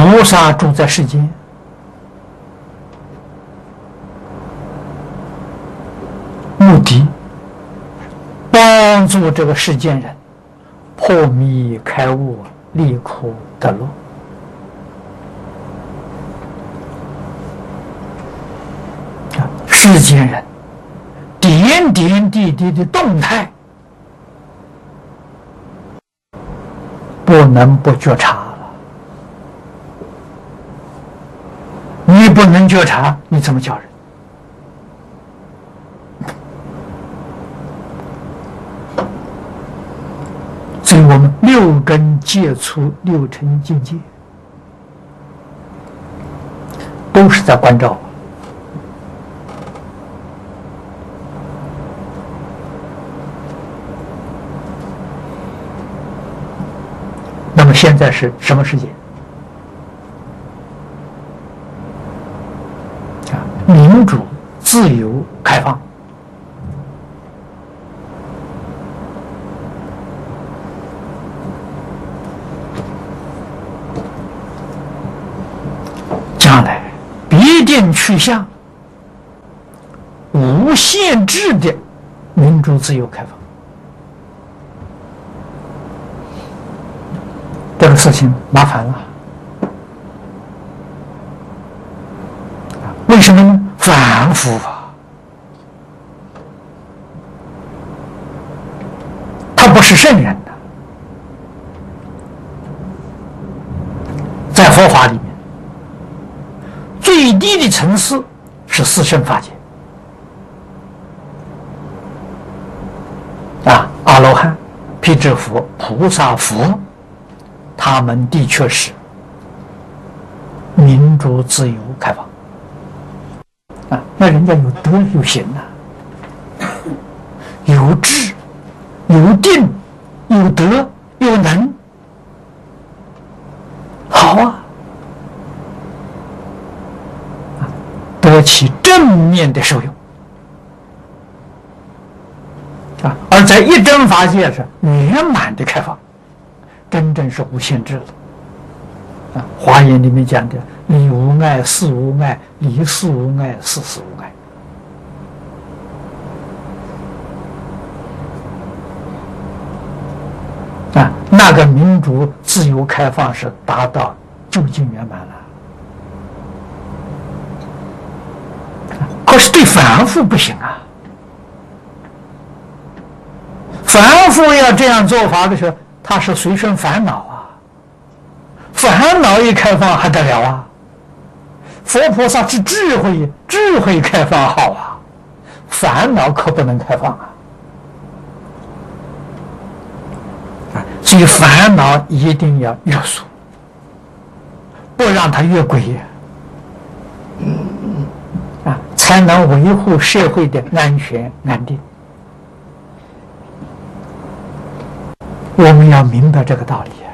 菩萨住在世间，目的帮助这个世间人破迷开悟，离苦得乐。世间人点点滴滴的动态，不能不觉察了。你不能觉察，你怎么教人？所以我们六根接触六尘境界，都是在关照。那么现在是什么时间？民主、自由、开放。将来必定趋向无限制的民主、自由、开放。这个事情麻烦了，为什么呢？反复啊，他不是圣人的，在佛法里面，最低的层次是四圣法界啊，阿罗汉、辟支佛、菩萨、佛。他们的确是民主、自由、开放啊！那人家有德有行啊，有智、有定、有德、有能，好啊，得其正面的受用啊！而在一真法界是圆满的开放。真正是无限制的啊！《华严》里面讲的“理无碍，事无碍，理事无碍，事事无碍”啊！那个民主、自由、开放是达到究竟圆满了。可是对凡夫不行啊！凡夫要这样做法的时候，他是随身烦恼啊，烦恼一开放还得了啊！佛菩萨是智慧，智慧开放好啊，烦恼可不能开放啊！所以烦恼一定要约束，不让它越轨啊，才能维护社会的安全安定。我们要明白这个道理。